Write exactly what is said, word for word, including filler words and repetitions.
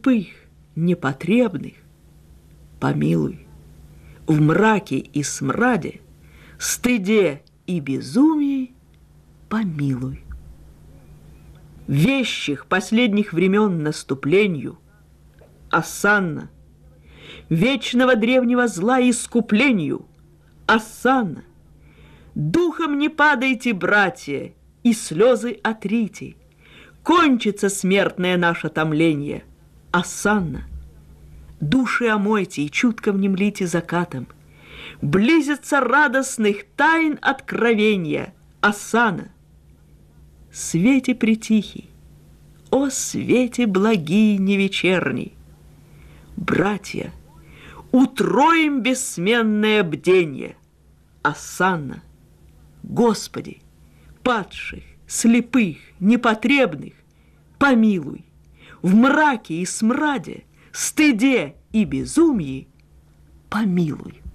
слепых, непотребных, помилуй. В мраке и смраде, стыде и безумии помилуй. Вещих последних времен наступлению, осанна, вечного древнего зла искуплению, осанна. Духом не падайте, братья, и слезы отрите. Кончится смертное наше томление, осанна. Души омойте и чутко внемлите закатом. Близится радостных тайн откровения, осанна. Свете притихий, о свете благий невечерний! Братья, утроим бессменное бденье, осанна. Господи, падших, слепых, непотребных помилуй. В мраке и смраде, стыде и безумии помилуй.